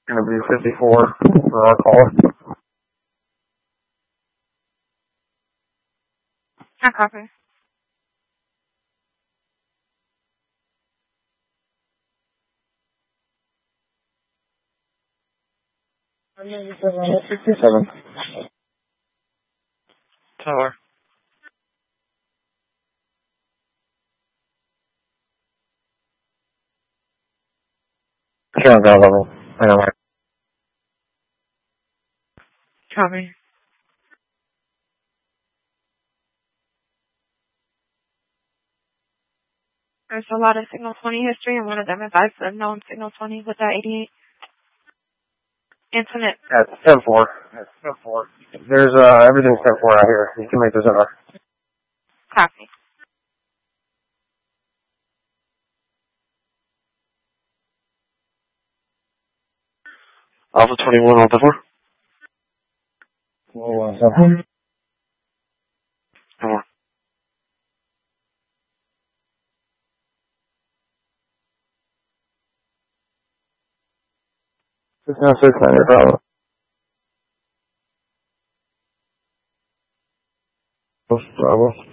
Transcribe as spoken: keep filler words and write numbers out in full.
Going to be fifty-four for our caller. I copy. sixty-seven. Tower. Sure, on ground level. I know. Copy. There's a lot of signal twenty history, and one of them is I've known signal twenty with that eighty-eight. Internet. That's ten four. That's ten four. There's, uh, everything's ten four out here. You can make this R. Copy. Alpha twenty-one, Alpha four. One seven. Four. Six nine six nine, your problem. Bravo.